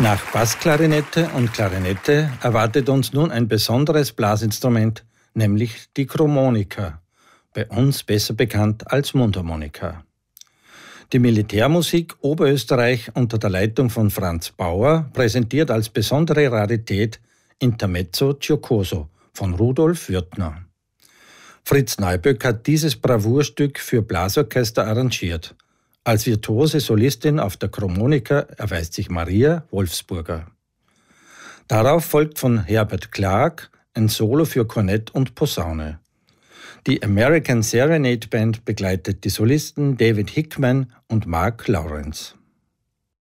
Nach Bassklarinette und Klarinette erwartet uns nun ein besonderes Blasinstrument, nämlich die Chromonika, bei uns besser bekannt als Mundharmonika. Die Militärmusik Oberösterreich unter der Leitung von Franz Bauer präsentiert als besondere Rarität Intermezzo Giocoso von Rudolf Würtner. Fritz Neuböck hat dieses Bravourstück für Blasorchester arrangiert. Als virtuose Solistin auf der Chromonika erweist sich Maria Wolfsburger. Darauf folgt von Herbert Clark ein Solo für Kornett und Posaune. Die American Serenade Band begleitet die Solisten David Hickman und Mark Lawrence.